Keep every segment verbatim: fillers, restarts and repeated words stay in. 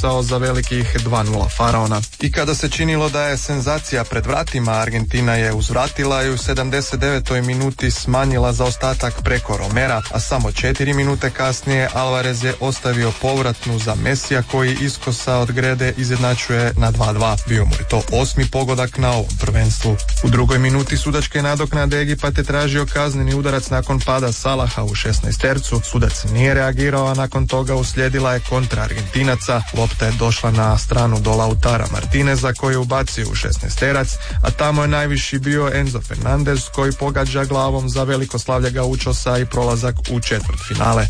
posao za velikih dva nula Faraona. I kada se činilo da je senzacija pred vratima, Argentina je uzvratila i u sedamdeset devetoj minuti smanjila zaostatak preko Romera, a samo četiri minute kasnije Alvarez je ostavio povratnu za Mesija koji iskosa od grede izjednačuje na dva dva. Bio mu je to osmi pogodak na ovom prvenstvu. U drugoj minuti sudačke nadoknade Egipat je tražio kazneni udarac nakon pada Salaha u šesnaestercu. Sudac nije reagirao, a nakon toga uslijedila je kontra Argentinaca. Lopta je došla na stranu do Lautara Martineza koji je ubacio u šesnaesterac, a tamo je najviši bio Enzo Fernandez koji pogađa glavom za velikoslavlja Gaučosa i prolazak u četvrtfinale.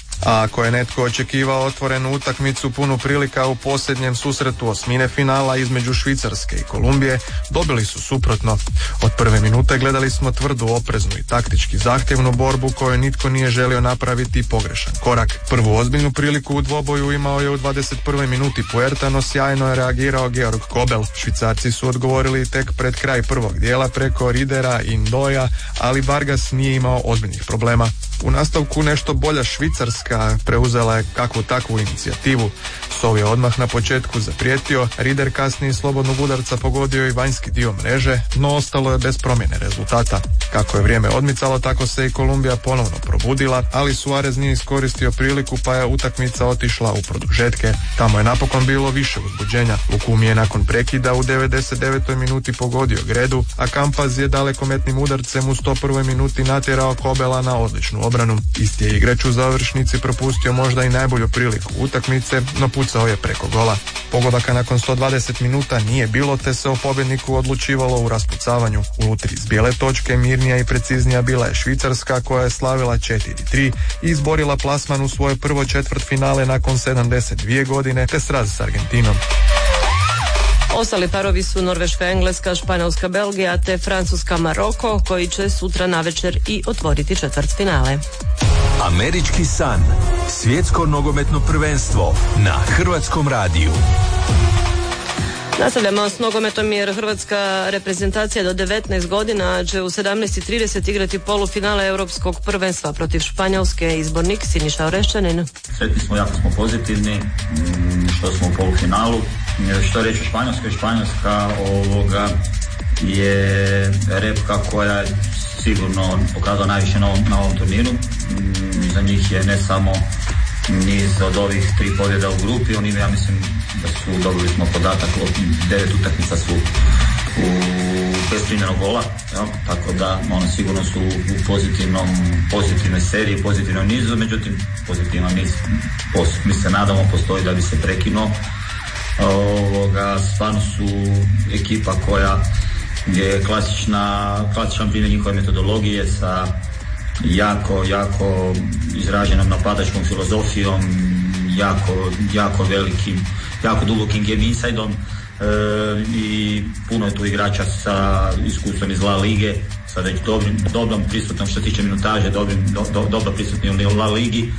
A ako je netko očekivao otvorenu utakmicu punu prilika u posljednjem susretu osmine finala između Švicarske i Kolumbije, dobili su suprotno. Od prve minute gledali smo tvrdu, opreznu i taktički zahtjevnu borbu koju nitko nije želio napraviti pogrešan korak. Prvu ozbiljnu priliku u dvoboju imao je u dvadeset prvoj minuti Puerta, no sjajno je reagirao Georg Kobel. Švicarci su odgovorili tek pred kraj prvog dijela preko Ridera i Ndoja, ali Vargas nije imao ozbiljnih problema. U nastavku nešto bolja Švicarska preuzela je kakvu takvu inicijativu. Sov je odmah na početku zaprijetio, Rider kasnije slobodnog udarca pogodio i vanjski dio mreže, no ostalo je bez promjene rezultata. Kako je vrijeme odmicalo, tako se i Kolumbija ponovno probudila, ali Suarez nije iskoristio priliku pa je utakmica otišla u produžetke. Tamo je napokon bilo više uzbuđenja. Lukumi je nakon prekida u devedeset devetoj minuti pogodio gredu, a Campaz je dalekometnim udarcem u sto prvoj minuti natjerao Kobela na odličnu obranu. Isti je igrač u završnici propustio možda i najbolju priliku utakmice, no pucao je preko gola. Pogodaka nakon sto dvadeset minuta nije bilo, te se o pobjedniku odlučivalo u raspucavanju. U lutri s bijele točke mirnija i preciznija bila je Švicarska koja je slavila četiri tri i izborila plasman u svoje prvo četvrtfinale nakon sedamdeset dvije godine, te sraz s Argentinom. Ostali parovi su Norveška, Engleska, Španjolska, Belgija te Francuska, Maroko, koji će sutra navečer i otvoriti četvrtfinale. Američki san. Svjetsko nogometno prvenstvo na Hrvatskom radiju. Nastavljamo s nogometom jer hrvatska reprezentacija do devetnaest godina će u sedamnaest i trideset igrati polufinale europskog prvenstva protiv Španjolske. Izbornik Siniša Orešćanin. Sretni smo, jako smo pozitivni što smo u polufinalu. Što reći o Španjolskoj? Španjolska ovoga je repka koja je sigurno pokazala najviše na ovom, na ovom turniru. Za njih je ne samo niz od ovih tri pobjeda u grupi, oni ja mislim da su, dobili smo podatak od devet utakmica su u bez primjenog gola, ja, tako da oni sigurno su u pozitivnom, pozitivnoj seriji, pozitivnom nizu, međutim pozitivan niz, pos, mi se nadamo postoji da bi se prekinuo. Ovoga, stvarno su ekipa koja je klasična, klasičan primjer njihove metodologije sa jako, jako izraženom napadačkom filozofijom, jako, jako velikim, jako dubokim game insideom e, i puno je tu igrača sa iskustvom iz La Lige, sa već dobrim, dobrom prisutnom što se tiče minutaže, dobrim, do, do, dobro prisutni u La Ligi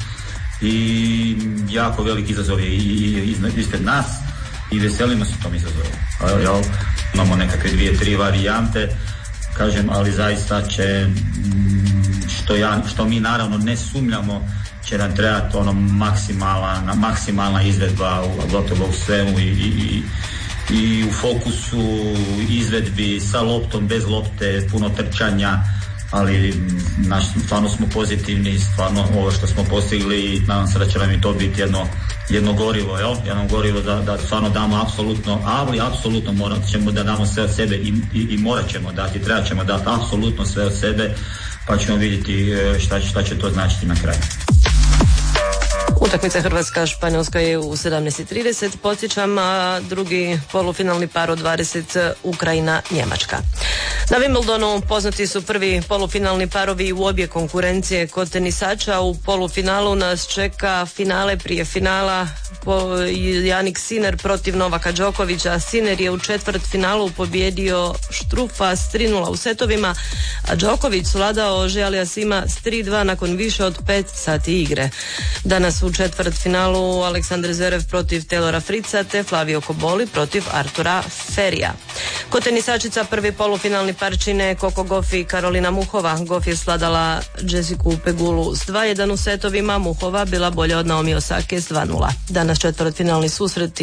i jako veliki izazov je ispred nas i veselimo se tom izazovu. Jel? Imamo nekakve dvije, tri varijante, kažem, ali zaista će što, ja, što mi naravno ne sumnjamo će nam trebati ono maksimalna, maksimalna izvedba u gotovo u svemu i, i, i u fokusu, izvedbi sa loptom, bez lopte, puno trčanja, ali naš, stvarno smo pozitivni, stvarno ovo što smo postigli, nadam se da će nam i to biti jedno, jedno gorivo, jel? Jedno gorivo da, da stvarno damo apsolutno, ali apsolutno morat ćemo da damo sve od sebe i, i, i morat ćemo dati, treba ćemo dati apsolutno sve od sebe, pa ćemo vidjeti šta, šta će to značiti na kraju. Utakmica Hrvatska-Španjolska je u sedamnaest i trideset, podsjećam, a drugi polufinalni par u dvadeset Ukrajina-Njemačka. Na Wimbledonu poznati su prvi polufinalni parovi u obje konkurencije. Kod tenisača u polufinalu nas čeka finale prije finala, Jannik Sinner protiv Novaka Đokovića. Sinner je u četvrtfinalu pobjedio Štrufa s tri nula u setovima, a Đoković svladao Željasima s tri dva nakon više od pet sati igre. Danas u četvrtfinalu Aleksandar Zverev protiv Taylora Fritza te Flavio Koboli protiv Artura Ferija. Kod tenisačica prvi polufinalni par čine Coco Gauff i Karolina Muchova. Gauff je svladala Jessicu Pegulu s dva jedan u setovima, Muchova bila bolja od Naomi Osake s dva nula. Danas četvrtfinalni susret